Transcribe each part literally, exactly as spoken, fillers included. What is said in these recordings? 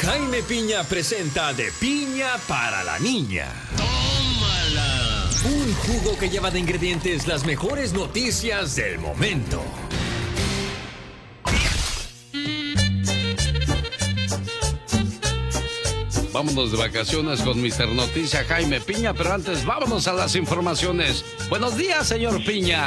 Jaime Piña presenta De Piña para la Niña. ¡Tómala! Un jugo que lleva de ingredientes las mejores noticias del momento. Vámonos de vacaciones con mister Noticia Jaime Piña, pero antes vámonos a las informaciones. Buenos días, señor Piña.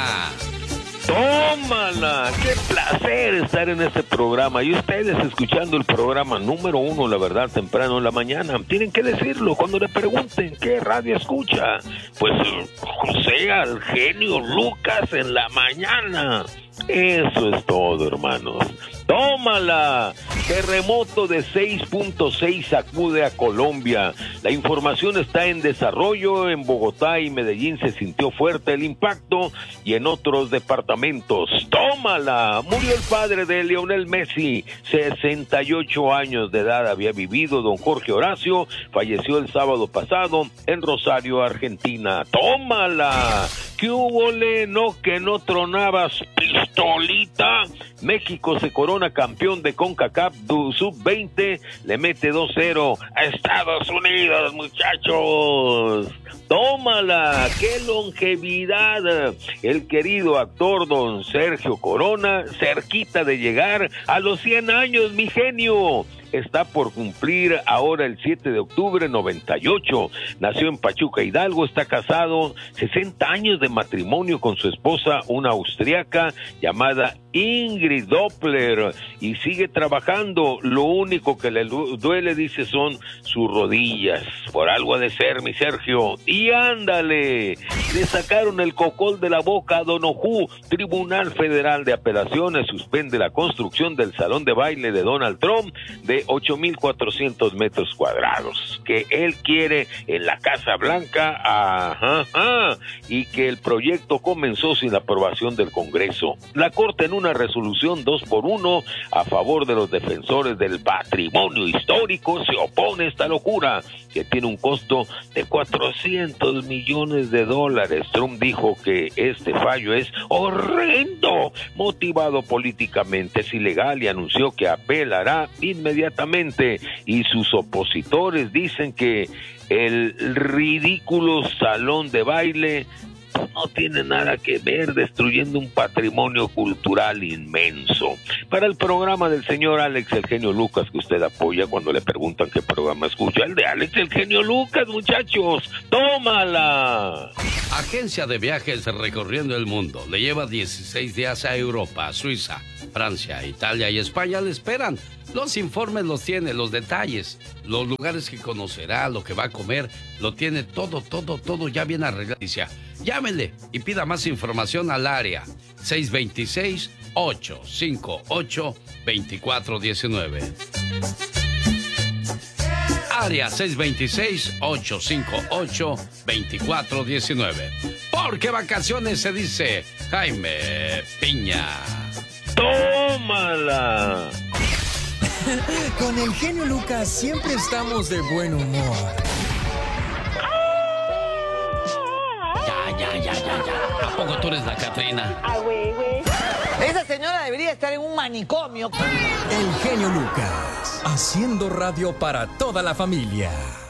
¡Tómala! ¡Qué placer estar en este programa! Y ustedes escuchando el programa número uno, la verdad, temprano en la mañana. Tienen que decirlo cuando le pregunten qué radio escucha. Pues José al genio Lucas en la mañana. Eso es todo, hermanos. ¡Tómala! Terremoto de seis punto seis sacude a Colombia. La información está en desarrollo. En Bogotá y Medellín se sintió fuerte el impacto y en otros departamentos. ¡Tómala! Murió el padre de Lionel Messi. sesenta y ocho años de edad había vivido don Jorge Horacio. Falleció el sábado pasado en Rosario, Argentina. ¡Tómala! ¿Qué hubo, le? No, que no tronabas, pistolita. México se corona campeón de CONCACAF sub veinte, le mete dos cero a Estados Unidos, muchachos. ¡Tómala! ¡Qué longevidad! El querido actor don Sergio Corona, cerquita de llegar a los cien años, mi genio. Está por cumplir ahora el siete de octubre, noventa y ocho. Nació en Pachuca, Hidalgo, está casado, sesenta años de matrimonio con su esposa, una austriaca llamada Ingrid Doppler, y sigue trabajando. Lo único que le duele, dice, son sus rodillas. Por algo ha de ser, mi Sergio. Y ándale, le sacaron el cocol de la boca a Don Ojú. Tribunal Federal de Apelaciones suspende la construcción del salón de baile de Donald Trump de ocho mil cuatrocientos metros cuadrados, que él quiere en la Casa Blanca, ajá, ajá, y que el proyecto comenzó sin la aprobación del Congreso. La Corte, en una resolución dos por uno a favor de los defensores del patrimonio histórico, se opone a esta locura, que tiene un costo de cuatrocientos millones de dólares. Trump dijo que este fallo es horrendo, motivado políticamente, es ilegal, y anunció que apelará inmediatamente. Y sus opositores dicen que el ridículo salón de baile no tiene nada que ver, destruyendo un patrimonio cultural inmenso. Para el programa del señor Alex el genio Lucas, que usted apoya cuando le preguntan qué programa escucha, el de Alex el genio Lucas, muchachos, tómala. Agencia de viajes recorriendo el mundo. Le lleva dieciséis días a Europa, Suiza, Francia, Italia y España. Le esperan. Los informes los tiene, los detalles, los lugares que conocerá, lo que va a comer, lo tiene todo, todo, todo ya bien arreglado. Llámele y pida más información al área seis dos seis, ocho cinco ocho, dos cuatro uno nueve. Área seis dos seis, ocho cinco ocho, dos cuatro uno nueve. Porque vacaciones se dice Jaime Piña. ¡Tómala! Con el genio Lucas siempre estamos de buen humor. Ya, ya, ya, ya, ya. ¿A poco tú eres la Catrina? Ah, güey, güey. Esa señora debería estar en un manicomio. El genio Lucas, haciendo radio para toda la familia.